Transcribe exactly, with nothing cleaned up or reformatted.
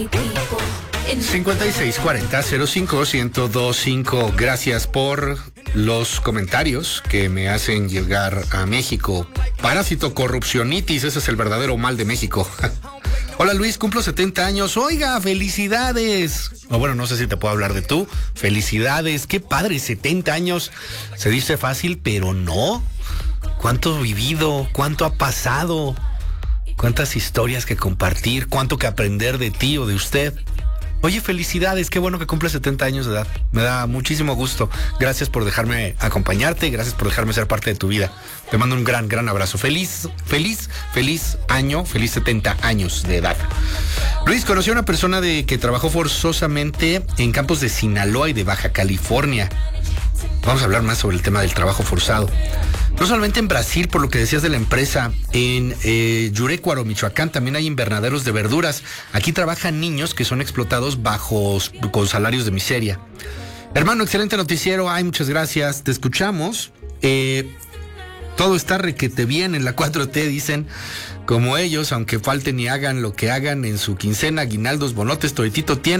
cincuenta y seis cuarenta cero cinco ciento veinticinco. Gracias por los comentarios que me hacen llegar a México. Parásito corrupcionitis, ese es el verdadero mal de México. Hola Luis, cumplo setenta años. Oiga, felicidades. O bueno, no sé si te puedo hablar de tú. Felicidades, qué padre, setenta años. Se dice fácil, pero no. ¿Cuánto he vivido? ¿Cuánto ha pasado? ¿Cuántas historias que compartir? ¿Cuánto que aprender de ti o de usted? Oye, felicidades, qué bueno que cumple setenta años de edad. Me da muchísimo gusto. Gracias por dejarme acompañarte, gracias por dejarme ser parte de tu vida. Te mando un gran, gran abrazo. Feliz, feliz, feliz año, feliz setenta años de edad. Luis, conocí a una persona de que trabajó forzosamente en campos de Sinaloa y de Baja California. Vamos a hablar más sobre el tema del trabajo forzado. No solamente en Brasil, por lo que decías de la empresa, en eh, Yurecuaro, Michoacán, también hay invernaderos de verduras. Aquí trabajan niños que son explotados bajo con salarios de miseria. Hermano, excelente noticiero. Ay, muchas gracias. Te escuchamos. Eh, todo está requete bien en la cuatro T, dicen. Como ellos, aunque falten y hagan lo que hagan en su quincena, aguinaldos, bonotes, toditito tienen.